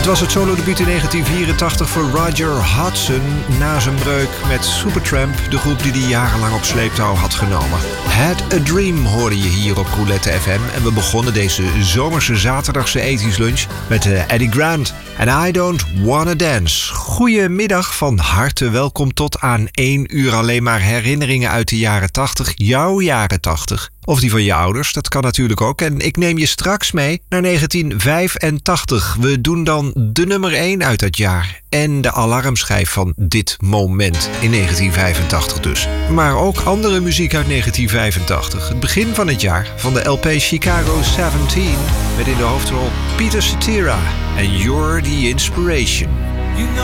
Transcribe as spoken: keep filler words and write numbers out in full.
Het was het solodebuut in negentien vierentachtig voor Roger Hodgson na zijn breuk met Supertramp, de groep die hij jarenlang op sleeptouw had genomen. Had a Dream hoorde je hier op Roulette F M en we begonnen deze zomerse zaterdagse ethisch lunch met uh, Eddie Grant en I Don't Wanna Dance. Goedemiddag, van harte welkom tot aan één uur alleen maar herinneringen uit de jaren tachtig, jouw jaren tachtig. Of die van je ouders, dat kan natuurlijk ook. En ik neem je straks mee naar negentien vijfentachtig. We doen dan de nummer één uit dat jaar. En de alarmschijf van dit moment in negentien vijfentachtig dus. Maar ook andere muziek uit negentien vijfentachtig. Het begin van het jaar van de L P Chicago zeventien. Met in de hoofdrol Peter Cetera en You're the Inspiration. You know